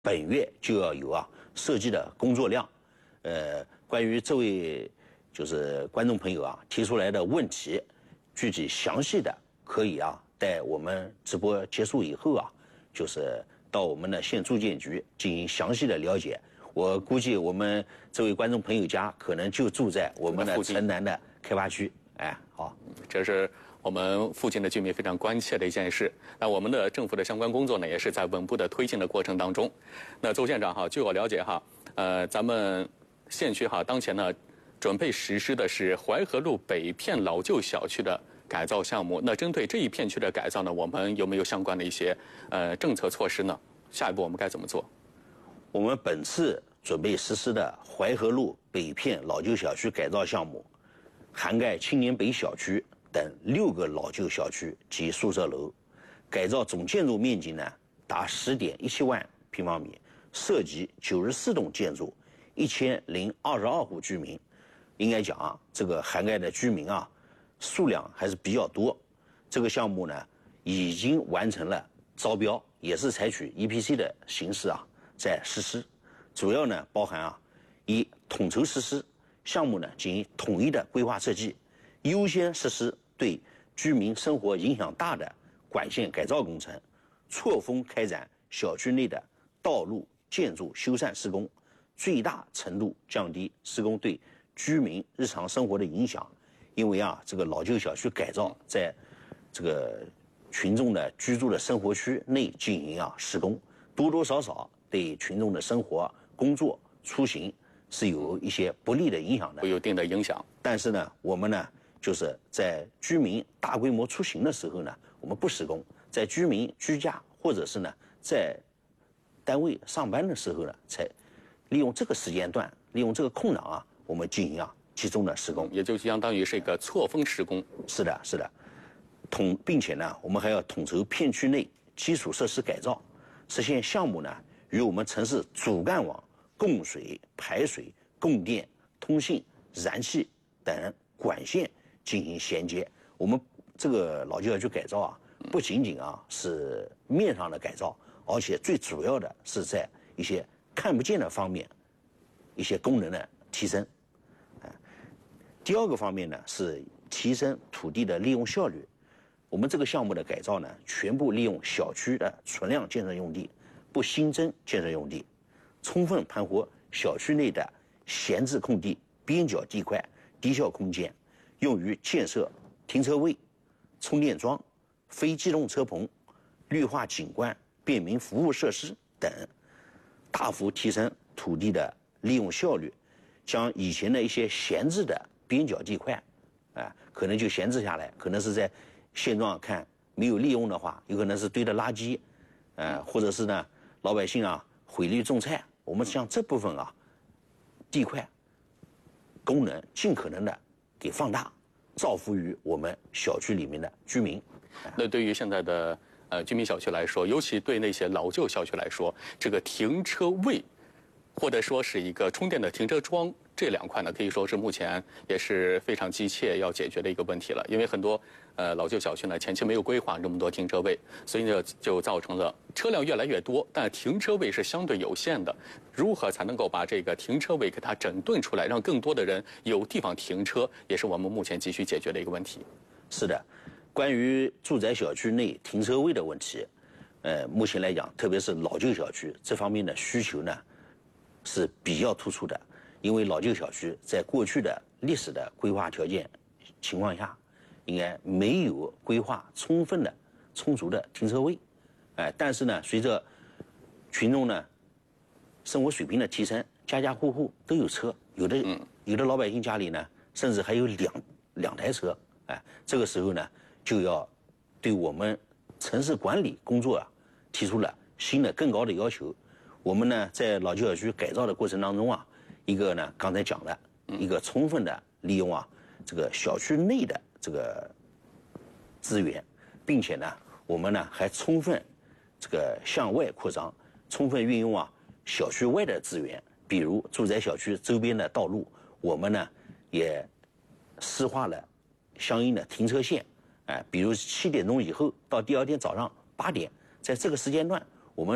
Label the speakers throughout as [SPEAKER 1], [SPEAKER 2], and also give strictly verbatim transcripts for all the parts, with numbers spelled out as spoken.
[SPEAKER 1] 本月就要有啊设计的工作量。呃，关于这位就是观众朋友啊提出来的问题，具体详细的可以啊待我们直播结束以后啊，就是到我们的县住建局进行详细的了解。我估计我们这位观众朋友家可能就住在我们的城南的开发区。哎，好，
[SPEAKER 2] 这是我们附近的居民非常关切的一件事。那我们的政府的相关工作呢，也是在稳步的推进的过程当中。那邹县长哈，据我了解哈，呃，咱们县区哈，当前呢准备实施的是淮河路北片老旧小区的改造项目。那针对这一片区的改造呢，我们有没有相关的一些呃政策措施呢？下一步我们该怎么做？
[SPEAKER 1] 我们本次准备实施的淮河路北片老旧小区改造项目，涵盖青年北小区等六个老旧小区及宿舍楼，改造总建筑面积呢达十点一七万平方米，涉及九十四栋建筑，一千零二十二户居民。应该讲啊，这个涵盖的居民啊数量还是比较多。这个项目呢已经完成了招标，也是采取 E P C 的形式啊在实施。主要呢包含啊一统筹实施项目呢进行统一的规划设计，优先实施对居民生活影响大的管线改造工程，错峰开展小区内的道路建筑修缮施工，最大程度降低施工对居民日常生活的影响。因为啊这个老旧小区改造在这个群众的居住的生活区内进行啊施工，多多少少对群众的生活、工作、出行是有一些不利的影响的，
[SPEAKER 2] 会有一定的影响。
[SPEAKER 1] 但是呢，我们呢就是在居民大规模出行的时候呢，我们不施工；在居民居家或者是呢在单位上班的时候呢，才利用这个时间段，利用这个空档啊，我们进行啊集中的施工，
[SPEAKER 2] 也就相当于是一个错峰施工。
[SPEAKER 1] 是的，是的，统并且呢，我们还要统筹片区内基础设施改造，实现项目呢与我们城市主干网、供水、排水、供电、通信、燃气等管线进行衔接。我们这个老旧小区改造啊，不仅仅啊是面上的改造，而且最主要的是在一些看不见的方面，一些功能的提升。啊，第二个方面呢是提升土地的利用效率。我们这个项目的改造呢，全部利用小区的存量建设用地，不新增建设用地，充分盘活小区内的闲置空地、边角地块、低效空间，用于建设停车位、充电桩、非机动车棚、绿化景观、便民服务设施等，大幅提升土地的利用效率，将以前的一些闲置的边角地块，啊、呃，可能就闲置下来，可能是在现状看没有利用的话，有可能是堆的垃圾，呃，或者是呢老百姓啊毁绿种菜，我们将这部分啊地块功能尽可能的给放大，造福于我们小区里面的居民。
[SPEAKER 2] 那对于现在的呃居民小区来说，尤其对那些老旧小区来说，这个停车位或者说是一个充电的停车桩，这两块呢，可以说是目前也是非常急切要解决的一个问题了。因为很多呃老旧小区呢，前期没有规划这么多停车位，所以呢就造成了车辆越来越多，但停车位是相对有限的。如何才能够把这个停车位给它整顿出来，让更多的人有地方停车，也是我们目前急需解决的一个问题。
[SPEAKER 1] 是的，关于住宅小区内停车位的问题，呃，目前来讲，特别是老旧小区这方面的需求呢是比较突出的。因为老旧小区在过去的历史的规划条件情况下，应该没有规划充分的、充足的停车位，哎，但是呢，随着群众呢生活水平的提升，家家户户都有车，有的有的老百姓家里呢，甚至还有两两台车，哎，这个时候呢，就要对我们城市管理工作啊提出了新的更高的要求。我们呢在老旧小区改造的过程当中啊，一个呢刚才讲了一个充分的利用啊这个小区内的这个资源，并且呢我们呢还充分这个向外扩张，充分运用啊小区外的资源，比如住宅小区周边的道路，我们呢也施划了相应的停车线，哎，比如七点钟以后到第二天早上八点，在这个时间段，我们呢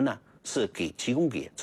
[SPEAKER 1] 是给提供给